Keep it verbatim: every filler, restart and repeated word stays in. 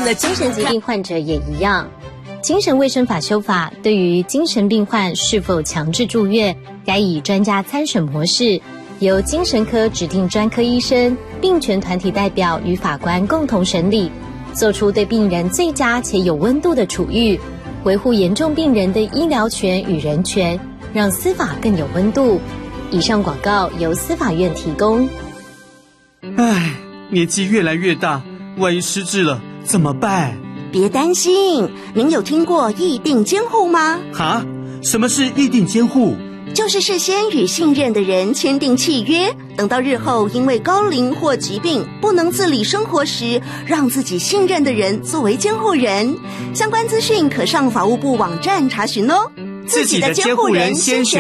了精神疾病患者也一样。精神卫生法修法对于精神病患是否强制住院，该以专家参审模式，由精神科指定专科医生、病权团体代表与法官共同审理，做出对病人最佳且有温度的处遇，维护严重病人的医疗权与人权，让司法更有温度。以上广告由司法院提供。 唉，年纪越来越大，万一失智了怎么办？ 别担心，您有听过议定监护吗？ 哈？什么是议定监护？ 就是事先与信任的人签订契约，等到日后因为高龄或疾病不能自理生活时，让自己信任的人作为监护人。相关资讯可上法务部网站查询哦。 自己的监护人先选。